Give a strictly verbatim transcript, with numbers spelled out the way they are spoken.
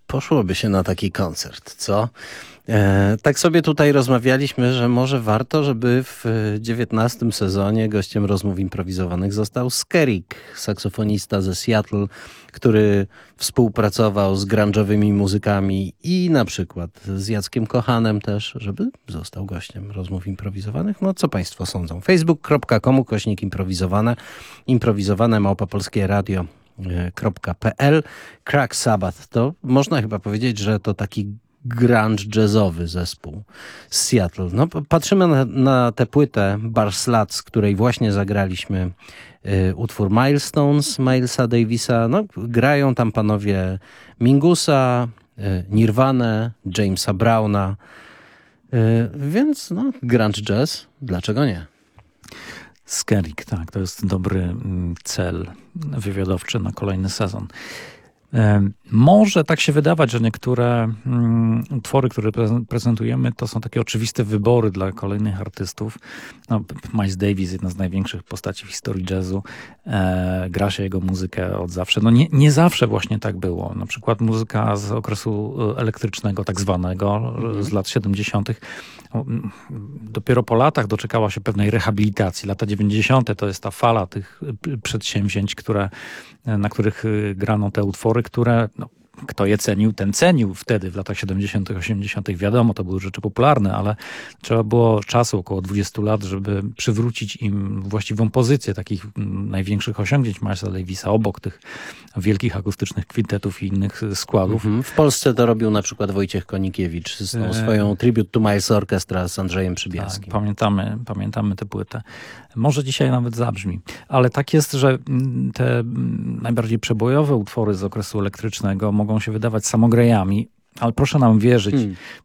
poszłoby się na taki koncert, co? E, tak sobie tutaj rozmawialiśmy, że może warto, żeby w dziewiętnastym sezonie gościem rozmów improwizowanych został Skerik, saksofonista ze Seattle, który współpracował z grunge'owymi muzykami i na przykład z Jackiem Kochanem też, żeby został gościem rozmów improwizowanych. No co państwo sądzą? facebook kropka com ukośnik improwizowane, improwizowane małpa polskie radio kropka p l. Crack Sabbath to można chyba powiedzieć, że to taki grunge jazzowy zespół z Seattle. No, patrzymy na, na tę płytę Bar Slut, z której właśnie zagraliśmy y, utwór Milestones Milesa Davisa. No, grają tam panowie Mingusa, y, Nirvanę, Jamesa Browna. Y, więc no, grunge jazz, dlaczego nie? Skerik, tak, to jest dobry cel wywiadowczy na kolejny sezon. Może tak się wydawać, że niektóre um, utwory, które prezentujemy, to są takie oczywiste wybory dla kolejnych artystów. No, Miles Davis, jedna z największych postaci w historii jazzu, e, gra się jego muzykę od zawsze. No nie, nie zawsze właśnie tak było. Na przykład muzyka z okresu elektrycznego, tak zwanego, mm. z lat siedemdziesiątych. Dopiero po latach doczekała się pewnej rehabilitacji. Lata dziewięćdziesiąte to jest ta fala tych przedsięwzięć, które, na których grano te utwory, które no, kto je cenił, ten cenił wtedy w latach siedemdziesiątych, osiemdziesiątych. Wiadomo, to były rzeczy popularne, ale trzeba było czasu, około dwudziestu lat, żeby przywrócić im właściwą pozycję takich największych osiągnięć Milesa Davisa obok tych wielkich akustycznych kwintetów i innych składów. Mhm. W Polsce to robił na przykład Wojciech Konikiewicz z tą swoją Tribute to Miles Orchestra z Andrzejem Przybielskim. Tak, pamiętamy, pamiętamy tę płytę. Może dzisiaj nawet zabrzmi. Ale tak jest, że te najbardziej przebojowe utwory z okresu elektrycznego mogą się wydawać samograjami, ale proszę nam wierzyć, hmm.